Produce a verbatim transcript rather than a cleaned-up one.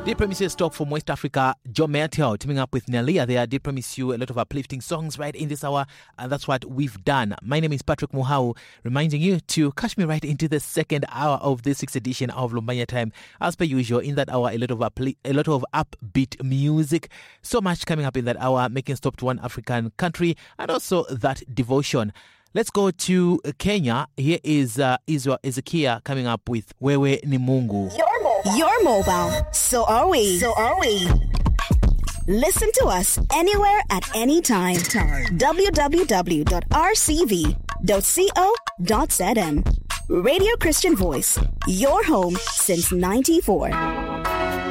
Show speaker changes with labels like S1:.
S1: Did promise you a stock from West Africa, Joe Mertel, teaming up with Nalia there. Did promise you a lot of uplifting songs right in this hour, and that's what we've done. My name is Patrick Muhau, reminding you to catch me right into the second hour of this sixth edition of Lumbanya Time. As per usual, in that hour, a lot of upli- a lot of upbeat music. So much coming up in that hour, making stop to one African country, and also that devotion. Let's go to Kenya. Here is uh, Israel Ezekiel coming up with Wewe ni Mungu.
S2: Your mobile. Your mobile. So are we. So are we. Listen to us anywhere at any time. time. w w w dot r c v dot co dot z m. Radio Christian Voice. Your home since ninety-four.